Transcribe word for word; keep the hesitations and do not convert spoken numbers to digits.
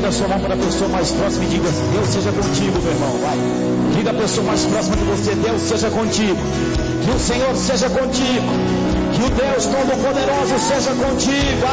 Estenda a sua mão para a pessoa mais próxima e diga: Deus seja contigo, meu irmão. Vai. Diga a pessoa mais próxima de você: Deus seja contigo. Que o Senhor seja contigo. Que o Deus Todo-Poderoso seja contigo.